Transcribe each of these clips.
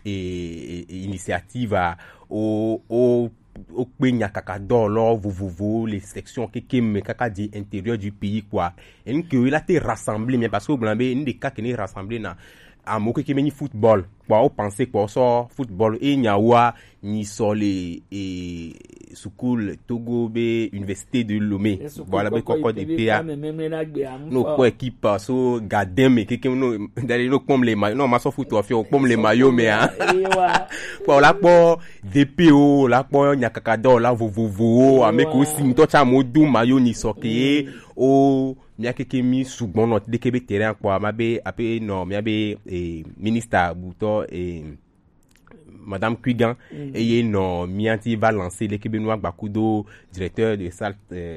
initiative au Penya Kakador, les sections qui kaka dit intérieur du pays quoi. Et nous que il a été rassemblé mais parce que Blambé une des cas qui est rassemblé na à moko qui meni football. Quoi, on pensait quoi ça football et nyawa ni sur les school Togo be université de Lomé. Voilà be koko de PA. No quoi équipe so gadem et quelqu'un no d'aller no comme les maillots non ma so foot on fait comme les maillots mais hein. Quoi là pour DPO là pour nyakakado là vovovo avec aussi to cha modu maillot ni soké o miakeke mi sugbon not de kebe terrain quoi mabe apé non miabe ministre Bouto et Madame Kuigan et non mianti va lancer l'équipe noir Bakudo directeur de salle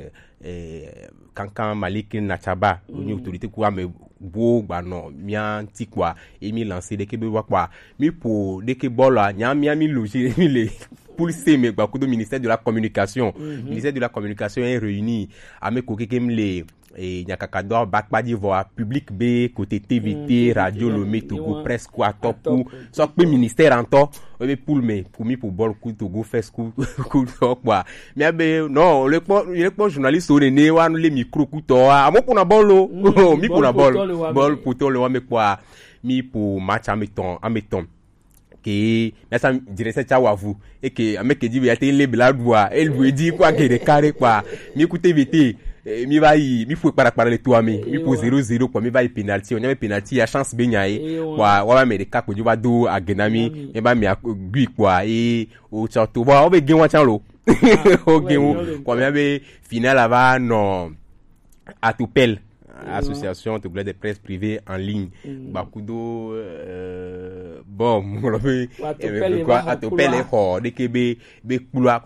Kankan Malik Nachaba une autorité quoi mais beau bah non mianti quoi et mi lancer l'équipe noir quoi mi pour l'équipe bola mi loger les pour le Bakudo ministère de la communication ministère de la communication est réuni avec kokekem les et Nyakakador Bakbadi voir public B côté TVT radio Lomé Togo presque quoi top pour soit que ministère en temps pour pour bol coup Togo fait coup quoi mais non le journaliste on est né on les micro coup toi moi pour na bolo mi pour na bol pour toi le mais quoi mi pour match en mettons que ça dirait ça wavu et que mec qui dit il y a télé bladwa elle lui dit quoi que des carré quoi mi écoutez VT mi va mi faut para les toi mi pour 0-0 quoi mi va penalty on avait penalty a chance benyae quoi wa mais des cas que tu vas do à Genami et ba mi gui quoi et au chateau on va gagner chalo ok quoi mais finale avant non à Toupel association de presse privée en ligne Bakudo bon mon quoi à Toupel est de kebe be kula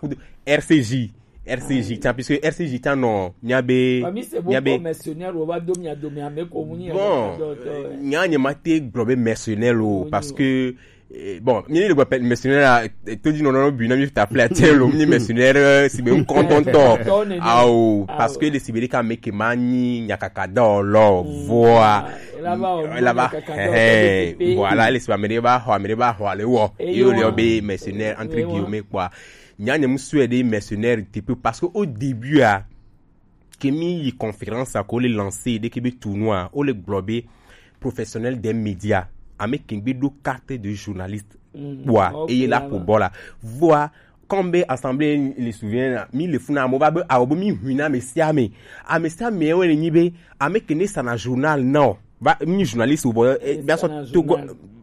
RCJ tiens puisque RCJ tiens non nyabe mercenaire ou va domia ameko muni bon nyanye mate globe mercenaire parce que bon ni le appelle mercenaire tout dit non bu na mi t'appeler tel ni mercenaire si be content parce que les sibérika meke mani nyakakada lo voix là-bas voilà les sibérika ba le wo yo le be mercenaire entre guillemets quoi nyanya musué des mercenaires type parce que au début a kemi conférence à coller lancer des kebe tournoi au le globé professionnel des médias avec kengbe do carte de journaliste et il est là pour bola voir combien assemblée les souvient mi le funa mo ba a obomi huna mesiame a mesiame o le nibe avec kene ça na journal non ba mi journaliste ou bien sûr Togo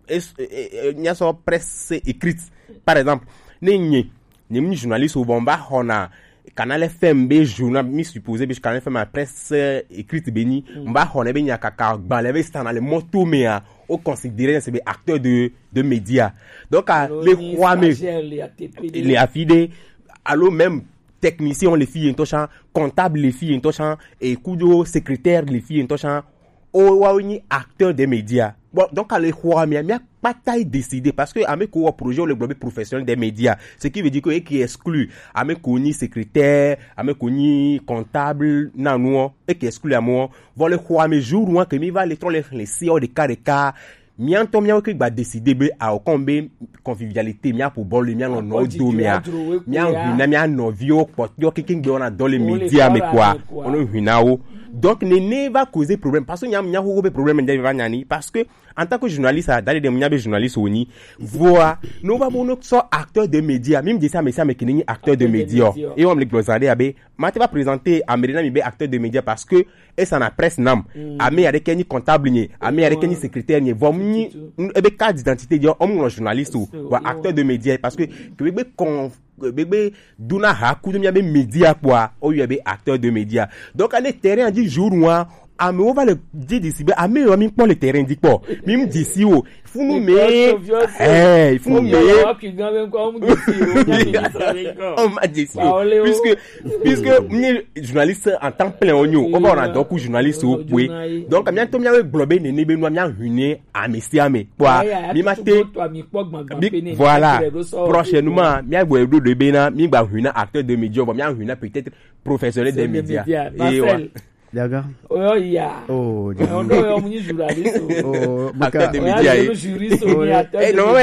nya so presse écrite par exemple ni journaliste au bomba hona canal FM be journal mi supposé be canal FM presse écrite beni mba hona be nyakaka baleve stand le moto mea au considérer c'est des acteurs de médias donc les rois mais les affidés allo même technicien les filles intochan comptable les filles intochan et kudo secrétaire les filles intochan au wawini acteur des médias bon donc les rois mais pas taille décidé parce que avec quoi projet le global professionnel des médias ce qui veut dire que qui exclut avec ni secrétaire avec ni comptable nanou et qui exclut à moi voir le roi mais jour où que mi va les CEO de cas mianto mia que va décider be a combien convivialité mia pour bol mia no do mia mia no vio pot yo kikin be on a dans les médias mais quoi on hunao donc ne va causer problème parce que nya ho be problème ndé va nyani parce que en tant que journaliste d'aller de mia be journaliste oni voix nous va bon so acteur de médias même dit ça mais kini acteur de médias et on me glossaire abe mate va présenter Amerina mi be acteur de médias parce que et ça na presse nam amé avec ni comptable ni amé avec ni secrétaire ni ni ebe carte d'identité dit on journaliste ou acteur de médias parce que bébé duna haku de miabe média quoi o yebe acteur de médias donc à le terrain dit jour noir ah mais on va le dire d'ici ah mais on prend le terrain dit quoi même d'ici oh faut nous mais il faut nous mais on m'a dit puisque journaliste en temps plein on va donc journaliste au oui donc bientôt miabe globé ne be no mia hune amesiame quoi mi maté voilà prochainement mia bo edo de bena mi gba hune acteur de médias mia hune peut-être professionnel des médias et ouais D'accord. Oh ya. Oh. On doit journaliste. Oh, acteur de médias. Juriste. Non mais là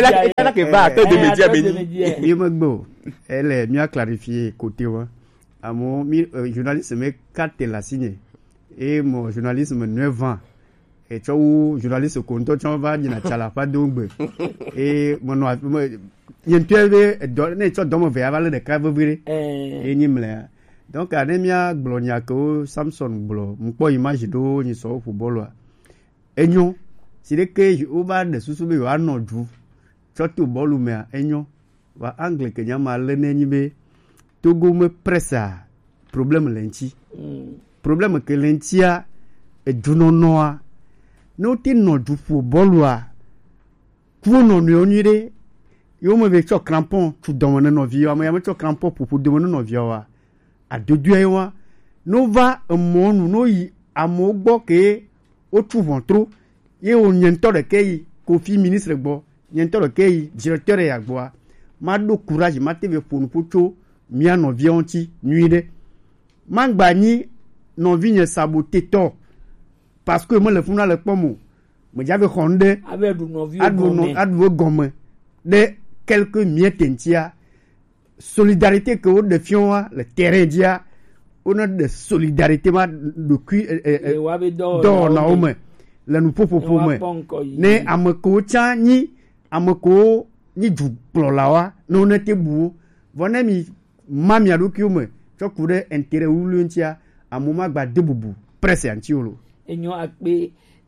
là que va attendre de médias béni. Yemagbo, elle est mieux clarifiée côté moi. À mon journaliste mais 4 la signé et mon journalisme 9 ans. Et tu as journaliste content tu vas dire na chala pas donc et mon yentueve ne tu domo ve aval de cavalier et nimle. Donc anemia glonia ko Samson blo mpo image do ni so football enyo si de que o ba de susu be wa no du chotu bolu me enyo wa angle ke nyama le nenyi be togo me pressa problème lenti problème que lentia e dunonoa no ti no du football wa ku no ni onire yo me be cho crampon tu domone no via ma ya me cho crampon pour domone no via wa a de Dieu wa no va mo nu no yi amogbo ke o tu ventro ye o nyento de kei Kofi ministre gbo nyento de kei directeur ya gbo ma do courage ma teve ponu pocho mi an via onti nuide mangba ni non vigne saboter to parce que moi le funa le pomo me j'avais honde avec du non vieux advo gomme de quelques miettes entia solidarité que de fion le terrain dia on a de solidarité ma de cui do na ome la nous popo me ne amako cha ni amako ni du plolawa no na tebu vona mi mami adokiume chokure intérêt uluntia amuma gba debubu presse antiolo enyo akpe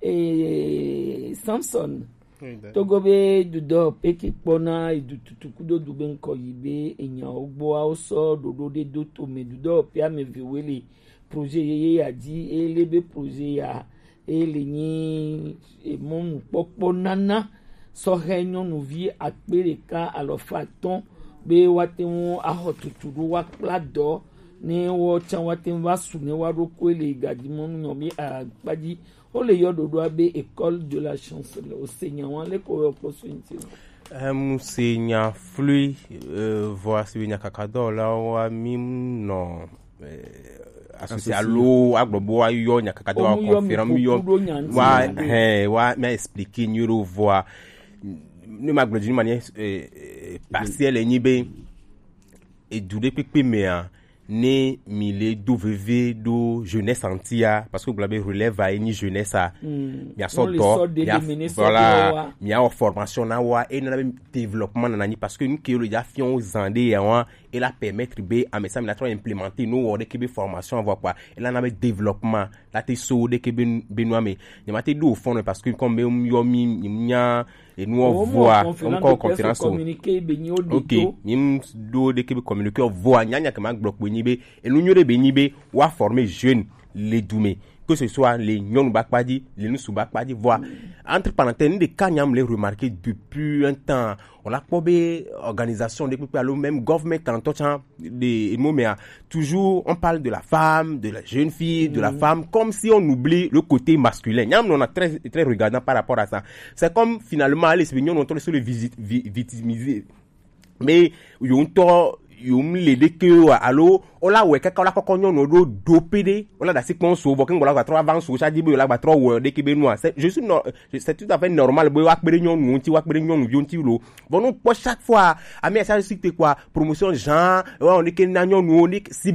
Samson togobe dudo peki pona idututukudo duben ko yibe enya ogbo auso dodo de doto me dudo pia me viwele projet ye ya di elebe projet ya elenyi mon popo nana so henyo no vi akpereka alofaton be watenwo ahotutudu wa plado ni wo chan waten vasu ni wa roko ele gadimon nyomi agbaji o le yododo abe école de la chancelier o seigneur wan le ko opportunity seigneur flui voici nya kakado la wa mim no associé à l'eau agbobo wa yo nya kakado wa confirme yo wa m'a expliqué nyoro voix ne m'a glodi d'une manière partielle nibe et doudé pepe mea né mille d'OVV do jeunesse antia parce que vous l'avez relève à une jeunesse a bien sorto voilà bien formation na wa et na développement na ni parce que nous qui le fion aux andé et la permettre be à mais ça na trop implémenter nous on que be formation voir quoi et là na développement là te so de que benoît mais il m'a te do fond parce que comme yo mi nya et nous on voit encore conférence OK nim do de que communiquer on voit nya que ma bloc et nous nyore benibe wa former jeunes les doumé que ce soit les nyonu bakpadi les nusu bakpadi voir entre parenthèses des cas nyam les remarquer depuis un temps on a probé organisation depuis alors même government en touchant des mots mais toujours on parle de la femme de la jeune fille de la femme comme si on oublie le côté masculin nyam on a très très regardant par rapport à ça c'est comme finalement les nyonu on sur le victimiser mais yum lede que allo ola we kaka ola kokonyo no do dopede ola da sikon so bo kin bola 3 avant so cha dibo la 3 wo de kebe noa c'est c'est tout à fait normal bo wa pere nyon no ti wa pere nyon yo ti lo bon non pour chaque fois a mi ça cité quoi promotion Jean on est que nyon no ni si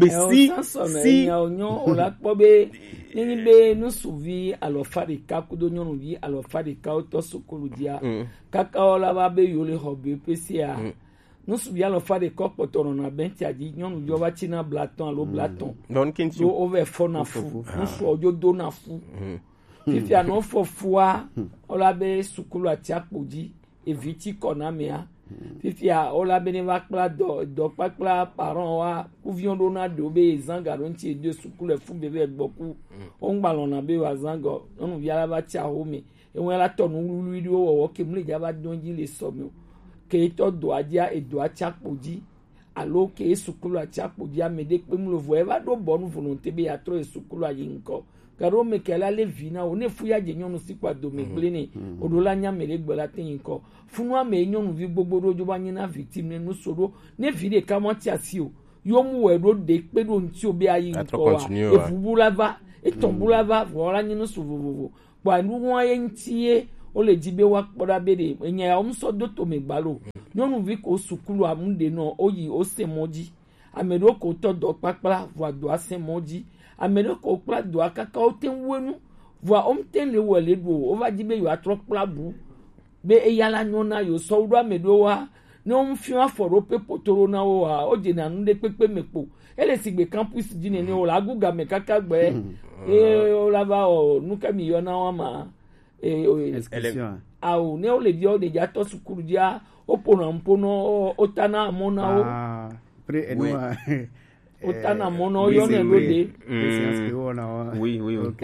nyon ola pobe ni be no souvi alo fari ka ku do nyon vi alo fari ka to sokolu dia kaka ola ba be yo le hobe pca nous souviens le fait de corps potono na benti adi nyonu yo batina blaton alo blaton don kinti o over fona fu nous so yo do na fu fifi ano fofua ola be sukulu atiapoji eviti konamea fifi a ola be ne va kla do pakla parent wa kuvion do na do be zangaro nti de sukulu fu bebe gboku o ngbalo na be wa zango onu viala ba tia home e won la tonu lulu dio wo ke mle jaba donji le somo que to doadia et doatia podi allo que sukulu atia podi amede pe mu lo vo va do bonne volonté be atro e sukulu ayinko karo me kala le vina o ne fuya je nyonu sikwa do me glene odola nya mele gbola tinko funu ame nyonu vi gbogbo rojo ba nyina victime ne soro ne vide kama ti asio yo mu we ro de pe do nti obi ayinko wa e fubula va e tombula va vola nyinu suvuvu kwa nu won ayentie o le di be wa kpoda be de enya o mso do to me gbalo nyɔnuvi ko sukulu amude no oyi o se moji amedo ko to do papla vo do ase moji amedo ko kpla do akaka o ten wenu vo o mten le wele do o va di be yo atro kpla bu be eyala nyona yo so do amedo wa ne o mfi aforo pe potoro na o a o je na nu de pepe mepo ele sigbe campus di ne o la guga me kaka gbe o la va o nu ka mi yo na wa ma au ne o le dio de ja to sukuru dia o pona mpono o tana mona o o tana mona yo ne lo de oui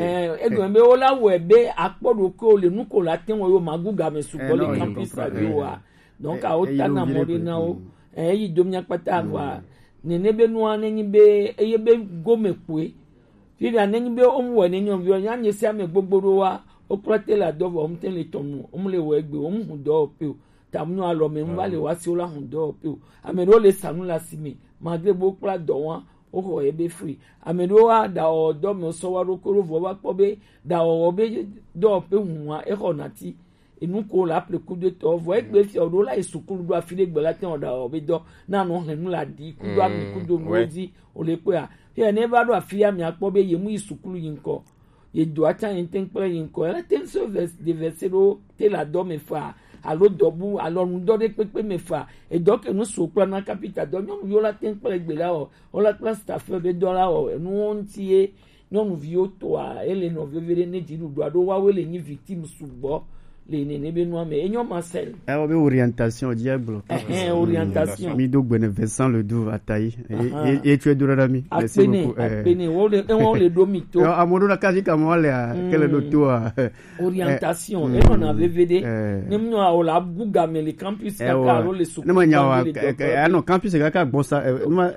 ego mbe o la we be apodo ko le nu ko la ten wo yo maguga me suko le campus radio wa donc a o tana mori na o yi domnya pata wa ne ne be no anenyi be eye be gome pue fi anenyi be o mu we ne nyon bi nya nyesi ame gbogboro wa o prate la dovo o mten le tonu o mu le we gbe o mu do pe o tamnu alo me mba le wa si o la hun do pe o amero le sanu la simi magre bo pra do wa o ho e be free amero wa da o do me so wa ro koro vo wa po be da o be do pe hu wa e ho nati inu ko la ple coup de to vo e gbe fi o do la isukuru do afile gbe la ten o da o be do na no henu la di ku do ami ku do mozi o le pe a ye ne ba do afia mi apo be ye mu isukuru yin ko ye do ata yin ten pere yin ko ela ten so de versero te la do me fa alo dobu alo ndo de pepe me fa e do ke no so plan na capital do nyom yo la ten pere gbe la o la class staff be do la o nu ontie nyom vi to a ele no vevere ne jiru do ado wa we le ni victime subo les nénés benoît mais et nyom Marcel orientation diable orientation mi do gbene Vincent le Dou Ataï et tu es Doradami merci beaucoup apene on le domito amodo na kaji kama wale quel do to orientation et on avait VD nemno a la buga me le campus kaka ro le sou ne manya no campus kaka bossa ma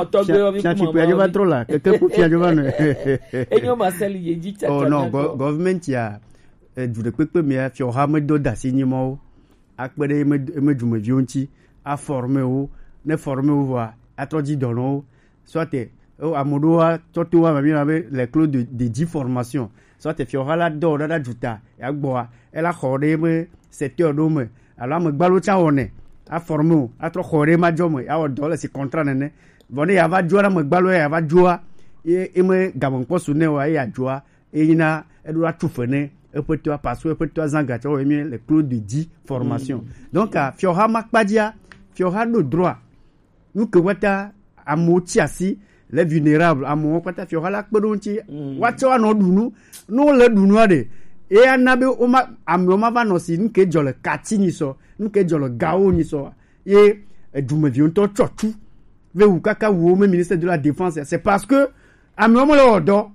chachi pe ajo trop là que pour fi ajo va et nyom Marcel ye dit ça non government ya du de pepe me fi o ha me do da sinimo akpere me du me vionti a former o ne former o va atroji dono soit o amodo a toto wa mi na be les clés de 10 formations soit fi o ha la do da juta ya gbo a ela khore me secteur do me ala me gbalo cha one a former o atro khore ma jomo ya o do le si contrat ne boni ya va joa me gbalo ya va joa e me gamon posu ne wa ya joa e ina edu a tufene peut-être parce que peut-être zanga tu vois les clous de 10 formations donc fioha makpadia fioha le droit nous que wata amotiasi les vulnérables amo kwata fioha la kpedonti wacha no dunu no le dunu ade e anabe o ma amoma va no si nke jole katini so nke jole gao ni so e dume vion to chochu ve ukaka wo me ministre de la défense c'est parce que amoma le odo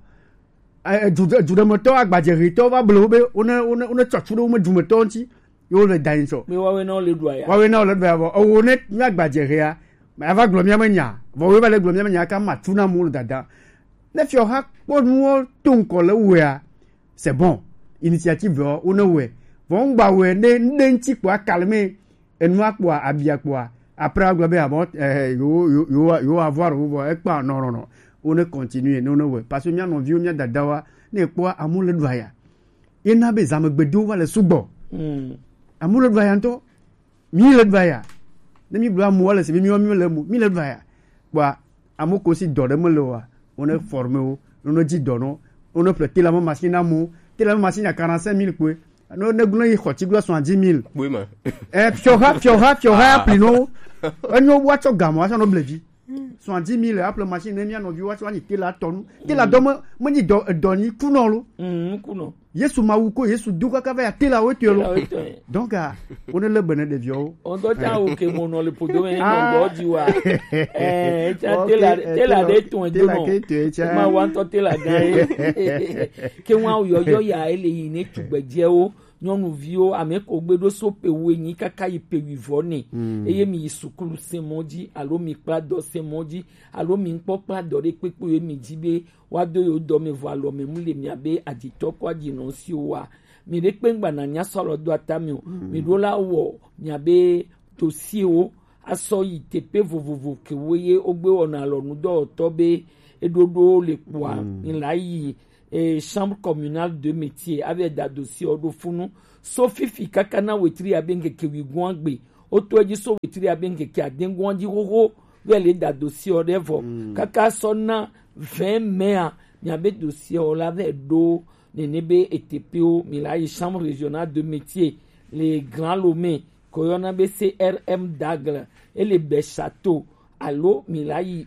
judemoto agbajerito va blobe one chochudo me jumeto nti yo le dainso me wa we na le dua ya o ne agbajeria ma va glomia menya vo we le glomia menya ka matuna mu dada ne fio ha po nu ton ko le we a c'est bon initiative o ne we von gba we ne nti po akalme enu apo abia po après globe about yo avoir ou e pa non on ne continue non parce que mia non vieux mia dadawa ne kwa amule dwaya ina be zam gbedo wala subo amule dwaya nto mi le dwaya ne mi bla mo wala se mi le dwaya kwa amoko si do de mo le wa on est formé on ne dit dono on ne peut la machine amu la machine à 45 000 quoi no ne glo yi khoti glo 70 000 oui ma fioha plino on watch gamo ça no blevi 70 000 apple machine ne mia no vi watch wani tela tonu tela do mo ni do doni kuno lo kuno yesu mawuko yesu duka ka va tela wetelo donc on le bonne de vio on doit ta o ke mo no le podo en no go jiwa tela de ton de no ma want to tela gan ke wa yo ya ele yi ne tugbeje o nyɔnu viwo ame ko gbedo so pe wo yin kaka yi pe wivo ne eye mi sukulu semoji alo mi kpa do semoji alo mi npo kpa do de pepe ye mi jibe wa do yo do me vo alo me mu le mi abe adito ko ajino si wa mi de pe ngba na nya soro do atami o mi do la wo mi abe to si o aso yi tepe vovovo ke wo ye ogbe ona lo nu do to be edodo le poa ni la yi et chambre communale de métier avec da dossier odo funu sofifi kakana wetiri abenge ke wigwangbe otoji so wetiri abenge ke adengwanji hoho vele da dossier odevo kaka sonna 20 mai nyabe dossier ola ve do nenebe etepio milai chambre régionale de métier les grands lomé koyona be CRM d'Agle et les Béchâteaux allo milai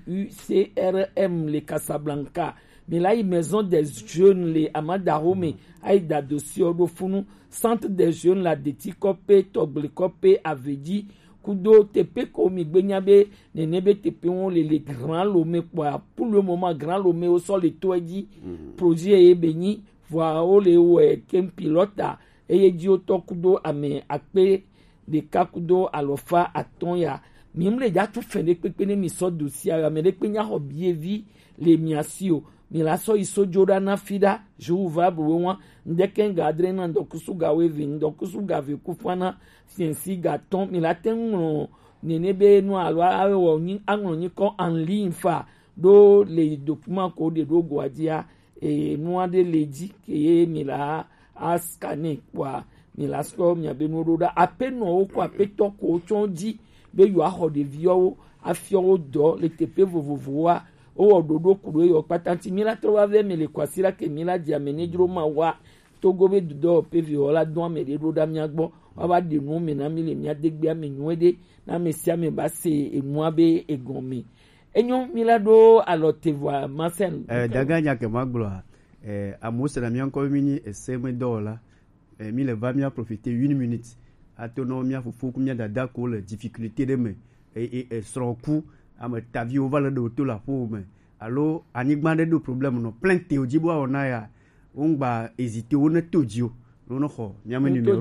UCRM les Casablanca milai maison des jeunes les Amadarome aida dossier odo funu centre des jeunes la Detikope Toglekope Avedi kudo tepe komi gbenyabe nenebe tepe on les grands lomé pour le moment grand lomé au sol et toedi projet e beni voir ole ouais kem pilota et di otokudo ame akpe de kakudo alofa atonya mimle ja tu fende pepene mi so dossier ya me de penya hobievi le miasio mi la so iso jodana fida jouva bouwa ndeken gadre na ndokusu gawe vin ndokusu gave kufana siensi gaton mi la tenno nenebe no alo awo ni anglo ni ko en ligne fa do les documents ko de do gwadia et moi de ledi ke mi la a scanner kwa mi la so mi abenu da apeno ko apeto ko chonji be yo aho de vio afio do le tepe vovovoa o ododo kuro yo patanti mi la trova ve me le kwasira ke mi la dia menedro ma wa togo be do pe viola do me de do da mi agbo wa ba de nu me na mi le mi adegbe am nuede na me sia me ba se enu abe egomi enyo mi la do alote voa Marcel daga nya ke maglo amos na mi encore mini e seme dola mi le va mi a profiter 1 minute autonomie faut combien dada ko le difficulté de me et son coup à me tavi au val de tout la pour me allo anigma de problème no plein théoji bo on a ya on ba hésiter on est todio no ho mi am numéro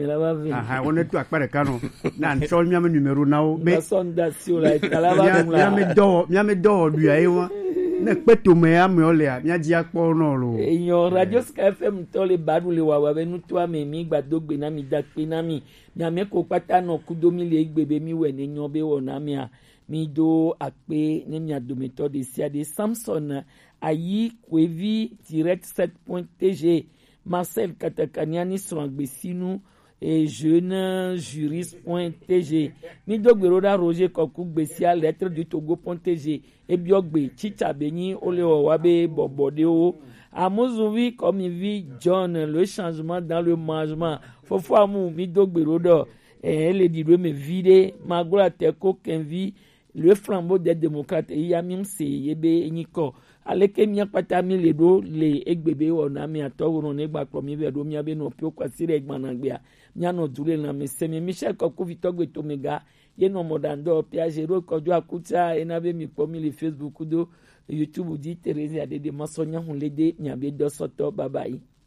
on est tout akpare kano na nchol mi am numéro now be sondation la kalaba mi am do du ayewa ne peto me am ole mi aji akpo no lo eyan radio Sky FM to le badu le wa we nu to ami mi gbadogbe na mi dakpe na mi ame ko pata no kudomi le gbebe mi we ne nyon be wona mi a mi do akpe ne mi adometo de sia de Samson ayi kwevi direct 7.tg Marcel Katakaniani Srangbesinu et jeune juriste.tg mi do gbero da Roger Koku gbesia lettre du Togo.tg et biogbe chicha beni ole wabe bobode o amozuvi comme il vit John le changement dans le mangement fofo amu mi do gbero do le di me vide magola teko kenvi le flambeau des démocrates et yamim se yebe enyiko aleke mi apata mi le do le egbebe ona mi atoro ne gba ko mi be do mi abe no pio kwasire egbanagbe mi ano dule na me semi Michel Koku vitogbe to mega ye no modando pia jero kojo akuta enabe mi po mi le Facebook do YouTube di Teresa de masonya hunlede nyabe do soto babai.